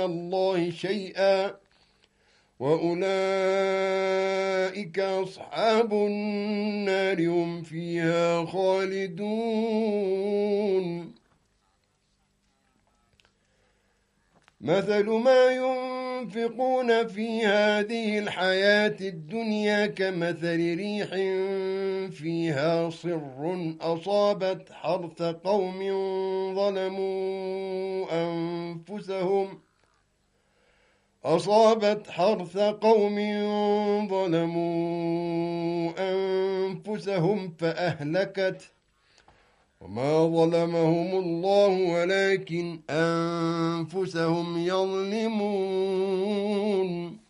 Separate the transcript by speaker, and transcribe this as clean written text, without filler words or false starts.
Speaker 1: الله شيئا وأولئك أصحاب النار هم فيها خالدون مثل ما ينفقون في هذه الحياة الدنيا كمثل ريح فيها صر أصابت حرث قوم ظلموا أنفسهم فأهلكت وما ظلمهم الله ولكن أنفسهم يظلمون